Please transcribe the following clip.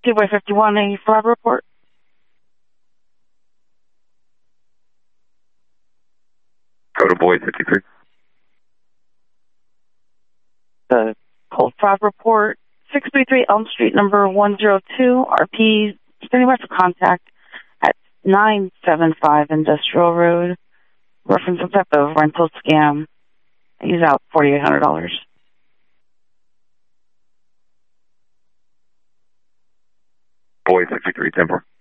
2 by 51, a fraud report. Go to Boyd 53. The cold fraud report, 633 Elm Street, number 102, RP, standing by for contact at 975 Industrial Road. Reference some type of rental scam. He's out $4,800. Boyd 63, 10-4.